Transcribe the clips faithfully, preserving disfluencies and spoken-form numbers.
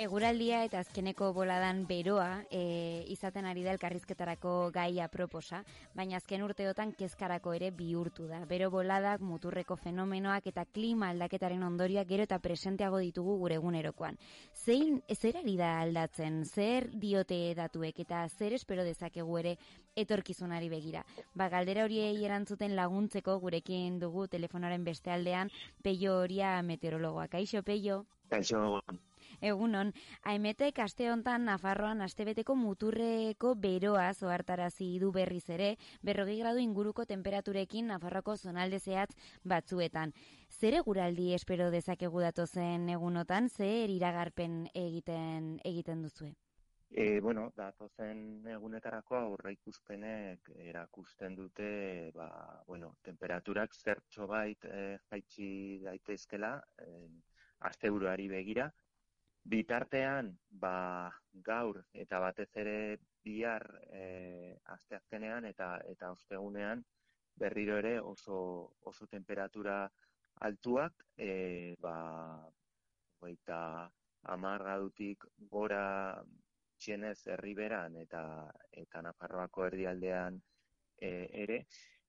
Eguraldia eta azkeneko boladan beroa e, izaten ari da elkarrizketarako gai aproposa, baina azken urteotan kezkarako ere bihurtu da. Bero boladak, muturreko fenomenoak eta klima aldaketaren ondorioak gero eta presenteago ditugu gure egunerokoan. Zein, zer ari da aldatzen, zer diote datuek eta zer espero dezakegu ere etorkizunari begira. Ba, galdera horiei erantzuten laguntzeko gurekin dugu telefonaren beste aldean Peio Oria meteorologoa. Kaixo, Peio? Kaixo. Egunon, Aimetek aste hontan Nafarroan astebeteko muturreko beroa ohartarazi du berriz ere, berrogei gradu inguruko temperaturekin Nafarroako zonalde zehatz batzuetan. Zer eguraldi espero dezakegu datozen egunotan, zer iragarpen egiten egiten duzue? E, bueno, datozen egunetarako aurreikuspenek erakusten dute, ba, bueno, temperaturak zertxo bait e, jaitsi daitezkela e, asteburuari begira. Bitartean, ba, gaur eta batez ere bihar e, asteazkenean eta eta ostegunean berriro ere oso oso temperatura altuak, e, ba, hogeita hamar gradutik gora txienez herriberan eta eta Nafarroako erdialdean e, ere,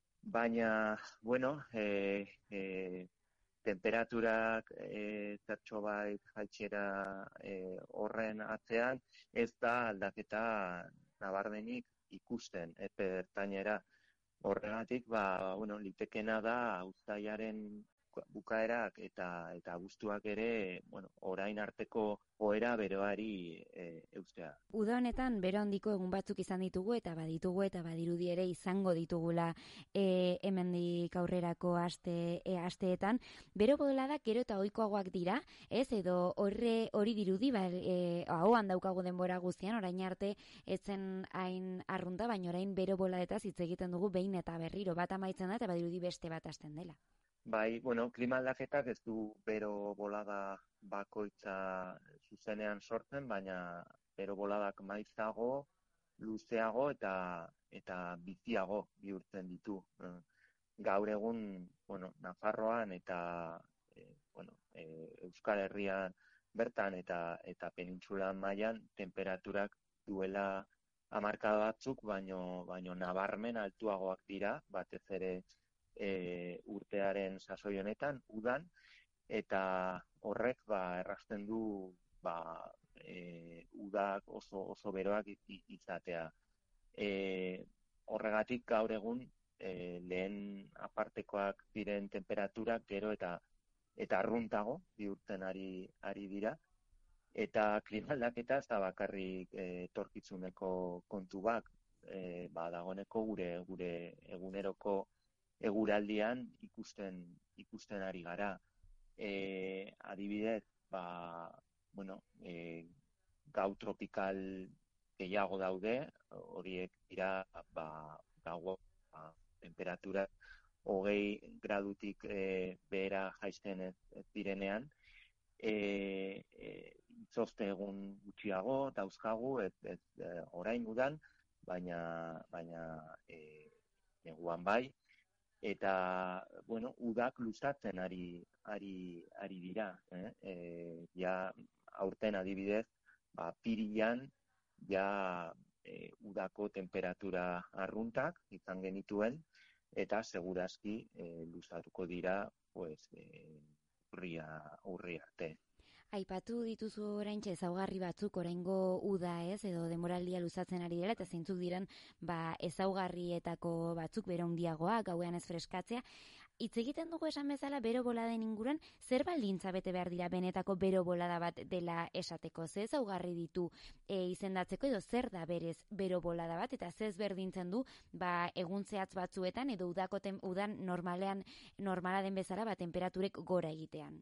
baina, bueno, e, e, temperaturak e, zertxo bait jaitsera e, horren atzean ez da aldaketa nabarmenik ikusten epe ertainera. Horregatik, ba, bueno, litekena da uztailaren bukaerak eta eta abuztuak ere, bueno, orain arteko joera beroari e, eustea. Uda honetan bero handiko egun batzuk izan ditugu eta baditugu eta badirudi ere izango ditugula e, hemendik aurrerako aste e, asteetan. Bero boladak gero eta ohikoagoak dira, ez edo horre hori dirudi, ba, e, ahoan daukagu denbora guztian, orain arte etzen hain arrunta, baina orain bero boladetaz hitz egiten dugu behin eta berriro bat amaitzen da eta badirudi beste bat hasten dela. Bai, bueno, klima aldaketak ez du bero bolada bakoitza zuzenean sortzen, baina bero boladak maizago, luzeago eta eta biziago bihurtzen ditu. Gaur egun, bueno, Nafarroan eta e, bueno, e, Euskal Herrian bertan eta eta penintsulan mailan temperaturak duela hamarkada batzuk, baino baino nabarmen altuagoak dira, batez ere E, urtearen sasoi honetan, udan, eta horrek ba, errazten du ba, e, udak oso, oso beroak izatea. E, horregatik gaur egun e, lehen apartekoak diren temperaturak gero eta eta arruntago bihurtzen ari, ari dira, eta klima aldaketa ez da bakarrik e, etorkizuneko kontu bat, e, ba, dagoeneko gure, gure eguneroko eguraldian ikusten ikusten ari gara. E, adibidez, ba, bueno, e, gau tropikal gehiago daude, horiek dira ba, gau ba, temperatura hogei gradutik e, behera jaisten ez, ez direnean, e, e, itzoste egun gutxiago dauzkagu, ez, ez e, orain udan, baina, baina e, neguan bai, eta, bueno, udak luzatzen ari, ari, ari dira. Eh? E, ja, aurten adibidez, ba, pirilan, ja, e, udako temperatura arruntak izan genituen, eta segurazki e, luzatuko dira, pues, e, urria, urria arte. Aipatu dituzu oraintxe ezaugarri batzuk oraingo uda, ez, edo denboraldia luzatzen ari dela, eta zeintzuk diren ba, ezaugarrietako batzuk bero handiagoak, gauean ez freskatzea. Hitz egiten dugu esan bezala bero boladen inguruan, zer baldintza bete behar dira benetako bero bolada bat dela esateko? Ze ezaugarri ditu e, izendatzeko edo zer da berez bero bolada bat, eta zez berdintzen du ba, egun zehatz batzuetan edo udako tem, udan normalean normala den bezala ba, temperaturek gora egitean?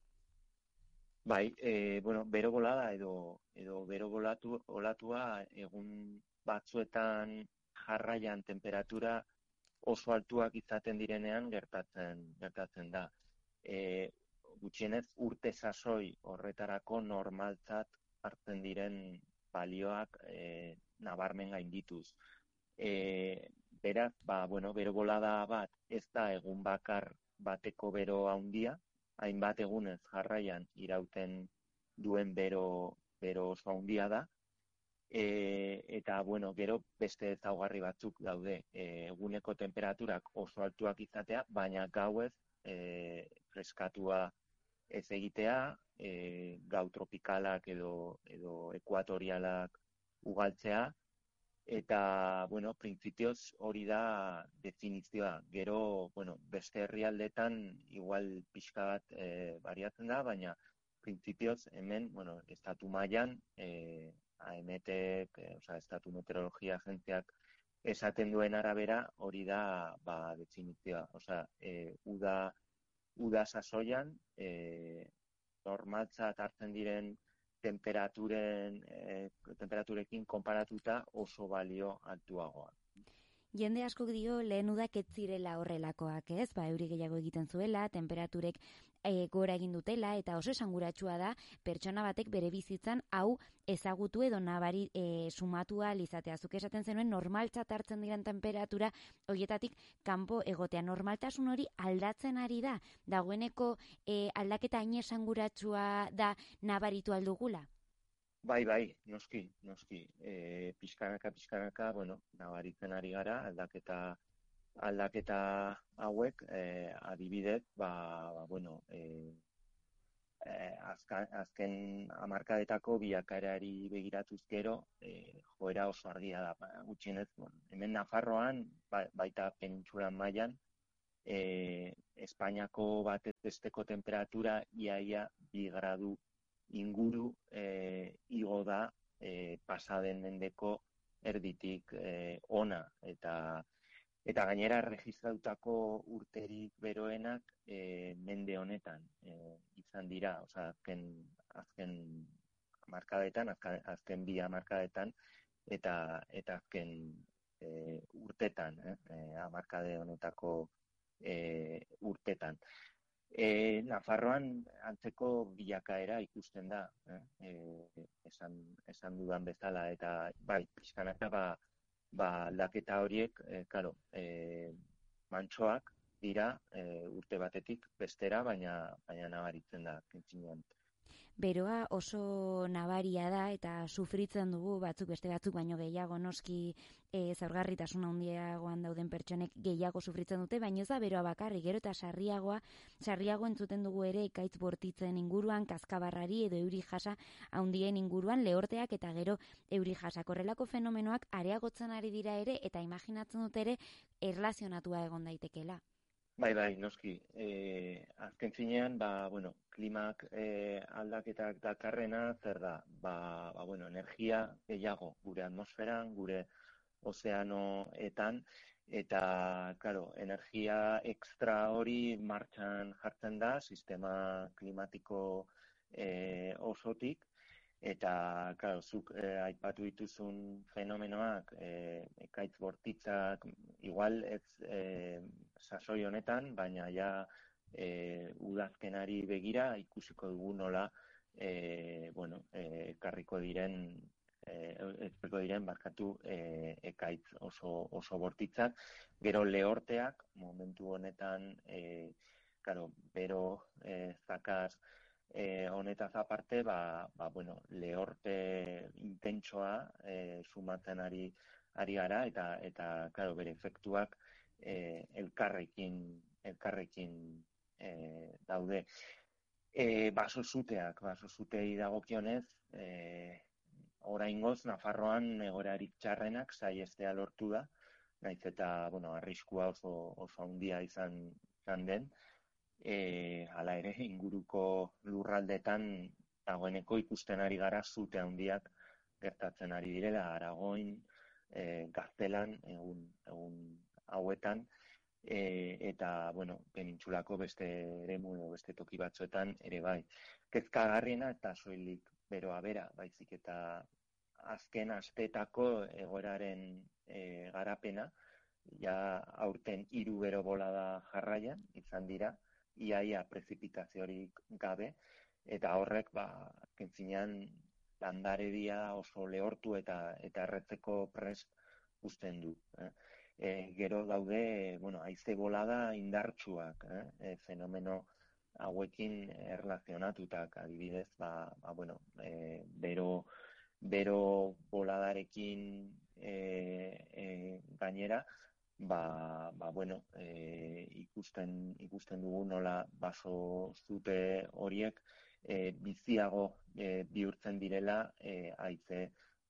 Bai, e, bueno, bero bolada edo, edo bero bolatu, olatua egun batzuetan jarraian temperatura oso altuak izaten direnean gertatzen, gertatzen da. E, gutxienez urte sasoi horretarako normaltzat hartzen diren balioak e, nabarmen gaindituz. E, beraz, ba, bueno, bero bolada bat ez da egun bakar bateko bero handia, hainbat egunez jarraian irauten duen bero, bero oso handia da. E, eta, bueno, gero beste ezaugarri batzuk daude. E, eguneko temperaturak oso altuak izatea, baina gauez e, freskatua ez egitea, e, gau tropikalak edo, edo ekuatorialak ugaltzea, eta, bueno, printzipioz hori da definizioa. Gero, bueno, beste herrialdetan igual pixka bat e, variatzen da, baina printzipioz hemen, bueno, estatu mailan, e, A M T, e, osea, Estatu Meteorologia Agentziak esaten duen arabera, hori da ba, definizioa. Osea, e, uda, uda sasoian, e, normaltzat hartzen diren temperaturen, e, temperaturekin konparatuta oso balio altuagoa. Jende askok dio lehen udak ez zirela horrelakoak, ez? Ba, euri gehiago egiten zuela, temperaturek e, gora egin dutela, eta oso esanguratsua da pertsona batek bere bizitzan hau ezagutu edo nabari e, sumatua izatea. Zuk esaten zenuen normaltzat hartzen diren temperatura horietatik kanpo egotea. Normaltasun hori aldatzen ari da? Dagoeneko e, aldaketa hain esanguratsua da nabaritu aldugula? Bai, bai, noski, noski. E, pixkanaka, pixkanaka, bueno, nabaritzen ari gara, aldaketa, aldaketa hauek, e, adibidez, ba, ba bueno, e, e, azka, azken hamarkadetako bilakaerari begiratuz gero, e, joera oso argia da, ba, gutxienez, bueno, hemen Nafarroan, ba, baita penintsulan mailan, e, Espainiako batez besteko temperatura iaia bi gradu inguru e, igo da e, pasaden mendeko erditik e, ona, eta eta gainera registratutako urterik beroenak e, mende honetan e, izan dira, osea azken azken markadetan, azken, azken bi hamarkadetan eta eta azken e, urtetan, eh, hamarkade honetako e, urtetan. E, Nafarroan antzeko bilakaera ikusten da, eh? e, esan, esan dudan bezala, eta bai, pixkanaka ba, ba aldaketa horiek, e, karo, e, mantsoak dira e, urte batetik bestera, baina, baina nabaritzen da, kentzinean. Beroa oso nabaria da eta sufritzen dugu batzuk beste batzuk baino gehiago noski e, zaurgarritasun handiagoan dauden pertsonek gehiago sufritzen dute, baina ez da beroa bakarrik, gero eta sarriagoa, sarriago entzuten dugu ere ekaitz bortitzen inguruan, kaskabarrari edo euri jasa handien inguruan, lehorteak eta gero euri jasak. Horrelako fenomenoak areagotzen ari dira ere eta imaginatzen dut ere erlazionatua egon daitekela. Bai, bai, noski. E, azken finean, ba, bueno, klimak e, aldaketak dakarrena zer da? Ba, ba, bueno, energia gehiago gure atmosferan, gure ozeanoetan, eta, claro, energia extra hori martxan jartzen da, sistema klimatiko e, osotik, eta, claro, zuk eh, aipatu dituzun fenomenoak, eh, ekaitz bortitzak, igual ez eh, sasoi honetan, baina ja eh, udazkenari begira ikusiko dugu nola eh, bueno, eh, ekarriko diren eh, ekarriko diren barkatu eh, ekaitz oso, oso bortitzak. Gero lehorteak, momentu honetan, eh, claro, bero eh, zakaz, E, honetaz aparte, ba, ba, bueno, lehorte intentsoa e, sumatzen ari, ari gara, eta, eta claro, bere efektuak e, elkarrekin, elkarrekin e, daude. E, baso zuteak, baso zutei dagokionez, e, oraingoz, Nafarroan egoerarik txarrenak saiestea lortu da, naiz eta, bueno, arriskua oso, oso handia izan, izan den, E, hala ere, inguruko lurraldetan dagoeneko ikusten ari gara zute handiak gertatzen ari direla, Aragoin, e, Gaztelan, egun, egun hauetan, e, eta, bueno, penintsulako beste eremu edo beste toki batzuetan ere bai. Kezkagarriena eta soilik beroa bera, baizik eta azken asteetako egoeraren e, garapena, ja aurten hiru bero bolada jarraian izan dira, iaia prezipitaziorik gabe, eta horrek, ba, kentzinean landaredia oso lehortu eta eta erretzeko prest uzten du. Eh? E, gero daude, bueno, haize bolada indartsuak, eh? E, fenomeno hauekin erlazionatutak, adibidez, ba, ba bueno, e, bero, bero boladarekin e, e, gainera, ba, ba bueno, e, ikusten, ikusten dugu nola baso zute horiek e, biziago e, bihurtzen direla e, haize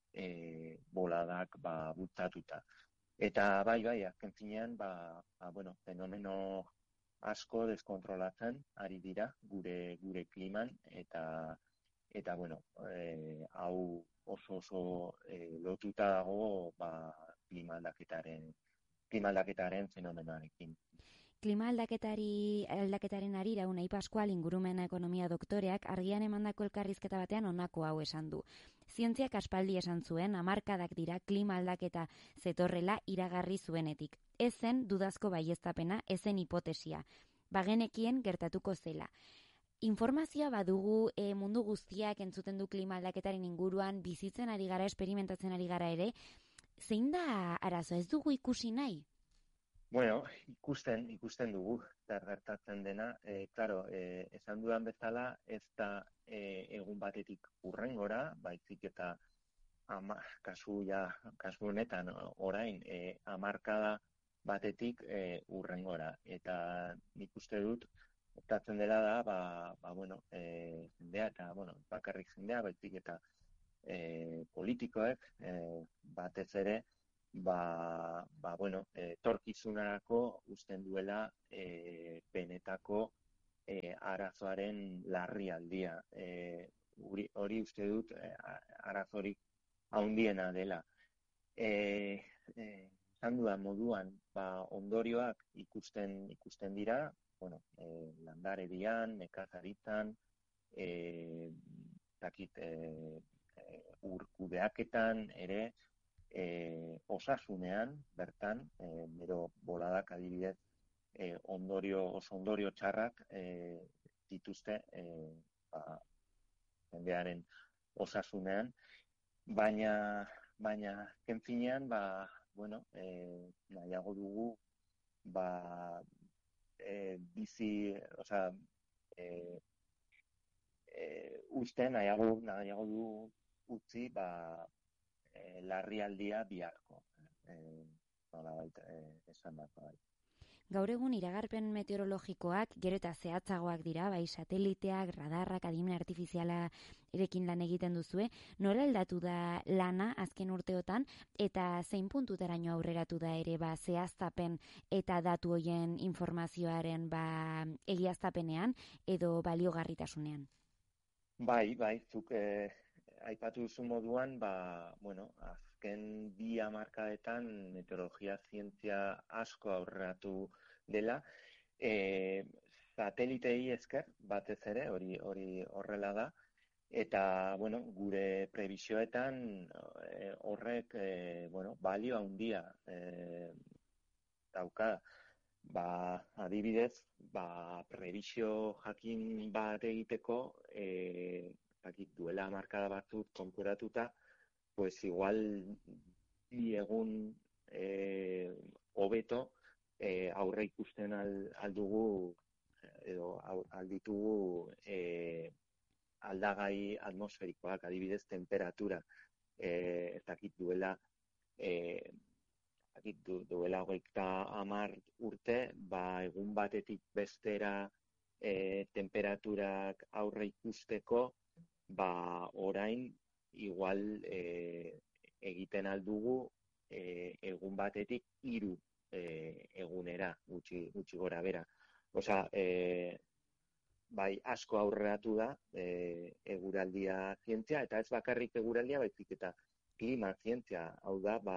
e, boladak ba, bultzatuta. Eta bai, bai, azken finean, ba, ba, bueno, fenomeno asko deskontrolatzen ari dira gure gure kliman eta eta bueno, e, hau oso oso e, lotuta dago ba klima aldaketaren klima aldaketaren fenomenoarekin. Klima aldaketari aldaketaren arira Unai Pascual ingurumen ekonomia doktoreak argian emandako elkarrizketa batean honako hau esan du. Zientziak aspaldi esan zuen hamarkadak dira klima aldaketa zetorrela iragarri zuenetik. Ez zen dudazko baieztapena, ez zen hipotesia. Bagenekien gertatuko zela. Informazioa badugu e, mundu guztiak entzuten du klima aldaketaren inguruan bizitzen ari gara, esperimentatzen ari gara ere. Zein da arazo, ez dugu ikusi nahi? Bueno, ikusten, ikusten dugu, zer gertatzen dena. E, claro, e, esan dudan bezala, ez da e, egun batetik hurrengora, baizik eta ama, kasu, ja, kasu honetan orain e, hamarkada batetik e, hurrengora. Eta nik uste dut, gertatzen dela da, ba, ba bueno, e, jendea, eta, bueno, bakarrik jendea, baizik eta e, politikoek, e, batez ere, ba, ba bueno, etorkizunarako uzten duela e, benetako e, arazoaren larrialdia. E, hori, hori uste dut e, arazorik handiena dela. E, e, Esan dudan moduan, ba, ondorioak ikusten ikusten dira, bueno, e, landaredian, nekazaritzan, e, dakit, e, e, ur kudeaketan ere, E, osasunean, bertan, e, bero boladak adibidez, e, ondorio, oso ondorio txarrak e, dituzte e, ba, jendearen osasunean, baina, baina, ken finean, ba, bueno, e, nahiago dugu, ba, e, bizi, osea, e, e, uste nahiago, nahiago dugu utzi, ba, E, larrialdia biharko. E, nola baita, e, esan dako, bai. Gaur egun iragarpen meteorologikoak gero eta zehatzagoak dira, bai sateliteak, radarrak, adimen artifiziala erekin lan egiten duzue. Nola aldatu da lana azken urteotan eta zein puntutaraino aurreratu da ere ba zehaztapen eta datu hoien informazioaren ba egiaztapenean edo baliogarritasunean? Bai, bai, zuk eh, aipatu duzu moduan, ba, bueno, azken bi hamarkadetan meteorologia zientzia asko aurreratu dela. E, satelitei esker, batez ere, hori hori horrela da, eta, bueno, gure prebisioetan e, horrek, e, bueno, balio handia e, dauka. Ba, adibidez, ba, prebisio jakin bat egiteko, e, dakit, duela markada batzuk konkuratuta, pues igual bi egun e, hobeto e, aurre ikusten al, aldugu edo alditugu e, aldagai atmosferikoak, adibidez, temperatura, e, dakit, duela e, Du, duela hogeita hamar urte, ba, egun batetik bestera e, temperaturak aurre ikusteko, ba, orain igual e, egiten aldugu e, egun batetik hiru e, egunera, gutxi, gutxi gora bera. Osa, e, bai, asko aurreratu da e, eguraldia zientzia, eta ez bakarrik eguraldia, baizik eta klima zientzia, hau da, ba,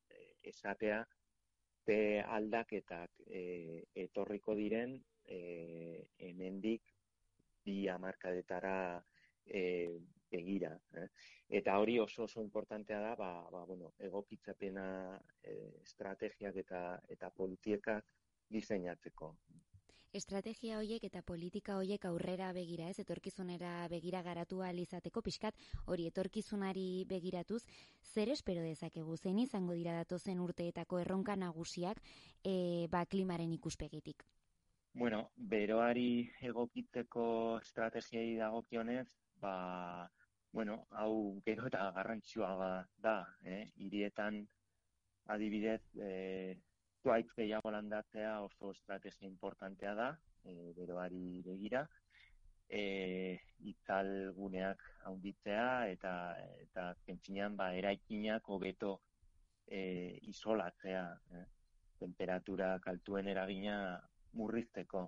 esatea pe aldaketak e, etorriko diren e, hemendik bi hamarkadetara e, begira. Eh? Eta hori oso oso importantea da, ba, ba, bueno, egokitzapena e, estrategiak eta, eta politikak diseinatzeko. Estrategia horiek eta politika horiek aurrera begira, ez, etorkizunera begira garatu ahal izateko, pixkat hori etorkizunari begiratuz, zer espero dezakegu, zein izango dira datozen urteetako erronka nagusiak e, ba, klimaren ikuspegitik? Bueno, beroari egokitzeko estrategiei dagokionez, ba, bueno, hau gero eta garrantzitsua da, eh? Hirietan adibidez, eh, zuaitz gehiago landatzea oso estrategia importantea da, eh, beroari begira, eh, itzalguneak handitzea eta eta pentzinean ba eraikinak hobeto eh, isolatzea, eh? Temperaturak altuen eragina murrizteko.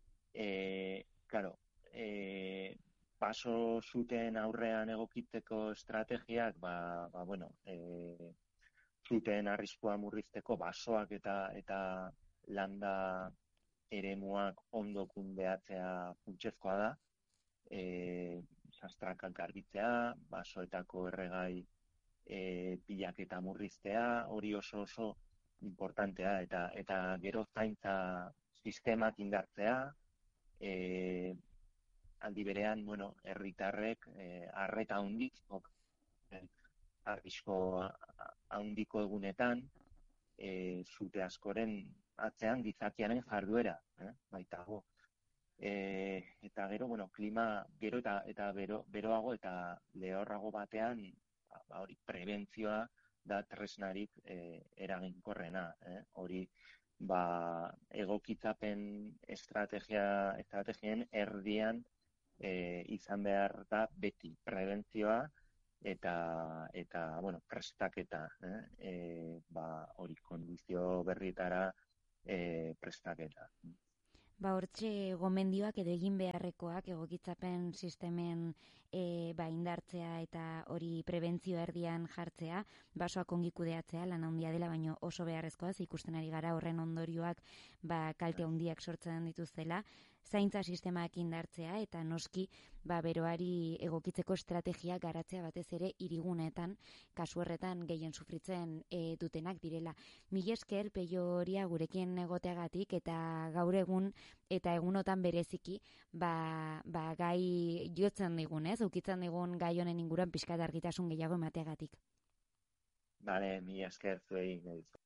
E, claro, e, paso zuten aurrean egokitzeko estrategiak, ba, ba bueno, e, zuten arriskua murrizteko basoak eta eta landa eremuak ondo kundeatzea funtsezkoa da. E, sastrakak garbitzea, basoetako erregai e, pilaketa murriztea, hori oso oso importantea eta eta gero zaintza sistemak indartzea, e, aldi berean, bueno, herritarrek e, arreta handiz, arrisko handiko egunetan, e, zute askoren atzean gizakiaren jarduera, eh? Baitago. E, eta gero, bueno, klima gero eta eta bero, beroago eta lehorrago batean, ba, ba, hori prebentzioa da tresnarik e, eraginkorrena, eh? Hori ba, egokitzapen estrategia estrategien erdian e, izan behar da beti prebentzioa eta eta bueno, prestaketa, eh? E, ba, hori kondizio berrietara e, prestaketa. Ba, hortxe gomendioak edo egin beharrekoak egokitzapen sistemen e, ba, indartzea eta hori prebentzio erdian jartzea, basoak ongi kudeatzea, lan handia dela, baino oso beharrezkoa, ikusten ari gara horren ondorioak ba, kalte handiak sortzen dituztela, zaintza sistemak indartzea eta noski ba, beroari egokitzeko estrategia garatzea batez ere hiriguneetan, kasu horretan gehien sufritzen e, dutenak direla. Mil esker Peio Oria gurekin egoteagatik eta gaur egun eta egunotan bereziki ba, ba gai jotzen digun, ez? Ukitzen digun gai honen inguruan pixka argitasun gehiago emateagatik. Vale, mila esker zuei.